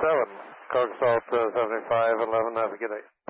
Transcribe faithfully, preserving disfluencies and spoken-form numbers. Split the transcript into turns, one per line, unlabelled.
seven, Cogsalt uh, seventy-five eleven, have a good day.